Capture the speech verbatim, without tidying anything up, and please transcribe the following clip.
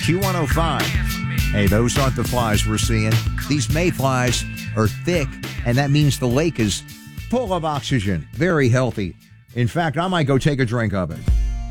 Q one oh five. Hey, those aren't the flies we're seeing. These mayflies are thick, and that means the lake is full of oxygen. Very healthy. In fact, I might go take a drink of it.